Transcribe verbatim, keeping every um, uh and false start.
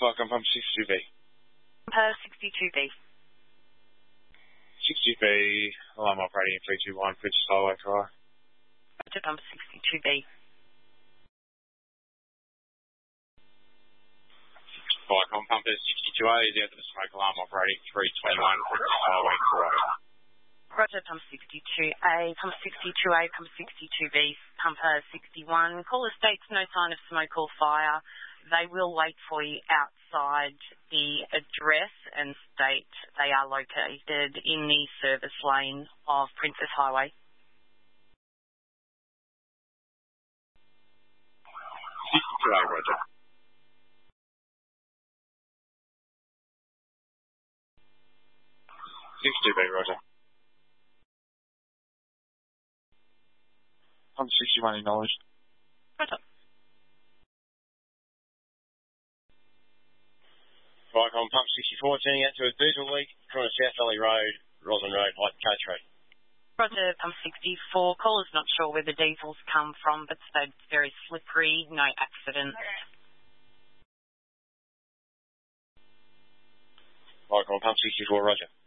Welcome, pump sixty-two B. Per sixty-two B. sixty-two B, alarm operating in three two one, Princess Highway, Cry. Roger, pump sixty-two B. Welcome, pump sixty-two A is out of the smoke alarm operating three twenty-one, Princess Highway, Cry. Roger, pump sixty-two A, pump sixty-two A, pump sixty-two B, pumper sixty-one. Caller states no sign of smoke or fire. They will wait for you outside the address and state they are located in the service lane of Princess Highway. sixty-two A, Roger. sixty-two B, Roger. Pump sixty-one acknowledged. Roger. Welcome, pump sixty-four, turning out to a diesel leak from South Valley Road, Roslyn Road, White Coach Road. Roger, pump sixty-four. Caller's not sure where the diesel's come from, but stayed very slippery, no accidents. Welcome, pump sixty-four, Roger.